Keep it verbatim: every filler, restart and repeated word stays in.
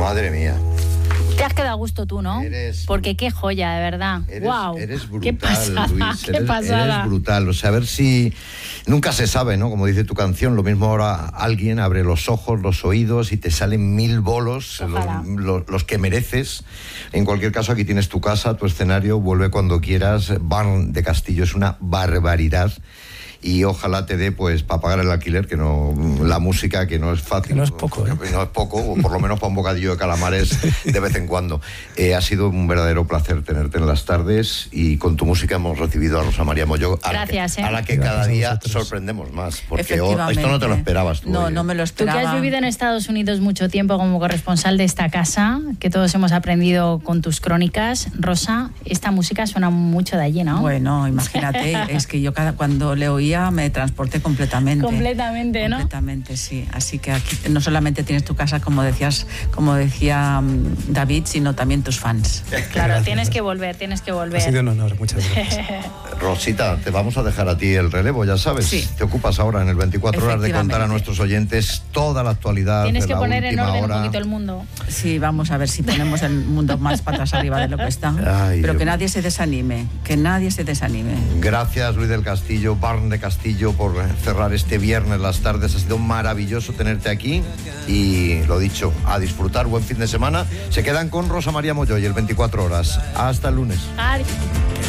Madre mía. Te has quedado a gusto tú, ¿no? Eres, Porque qué joya, de verdad. Eres, wow. Eres brutal, qué pasada, Luis. Qué Eres, pasada. Eres brutal. O sea, a ver si... Nunca se sabe, ¿no? Como dice tu canción, lo mismo ahora alguien abre los ojos, los oídos y te salen mil bolos, los, los, los que mereces. En cualquier caso, aquí tienes tu casa, tu escenario, vuelve cuando quieras. Barn de Castillo es una barbaridad. Y ojalá te dé, pues, para pagar el alquiler, que no, la música, que no es fácil. Que no es poco, ¿eh? No es poco, o por lo menos para un bocadillo de calamares de vez en cuando. Eh, ha sido un verdadero placer tenerte en las tardes y con tu música hemos recibido a Rosa María Molló. A Gracias, la que, ¿eh? a la que Gracias cada día nosotros. sorprendemos más, porque oh, esto no te lo esperabas tú. No, oye. no me lo Tú que esperaba. has vivido en Estados Unidos mucho tiempo como corresponsal de esta casa, que todos hemos aprendido con tus crónicas, Rosa, esta música suena mucho de allí, ¿no? Bueno, imagínate, es que yo cada, cuando le oía me transporté completamente. Completamente, ¿no? Completamente, sí. Así que aquí no solamente tienes tu casa, como decías, como decía um, David, sino también tus fans. Claro, Gracias. tienes que volver, tienes que volver. Ha sido un honor, muchas gracias. Rosita, te vamos a dejar a ti el relevo, ya sabes. Sí. Te ocupas ahora en el veinticuatro horas de contar a nuestros oyentes toda la actualidad. Tienes de que la poner en última orden hora. un poquito el mundo. Sí, vamos a ver si ponemos el mundo más patas arriba de lo que está. Ay, Pero Dios que mío. nadie se desanime, que nadie se desanime. Gracias, Luis del Castillo, Barn de Castillo, por cerrar este viernes las tardes. Ha sido maravilloso tenerte aquí y lo dicho, a disfrutar, buen fin de semana. Se quedan con Rosa María Molló y el veinticuatro horas. Hasta el lunes. Adiós.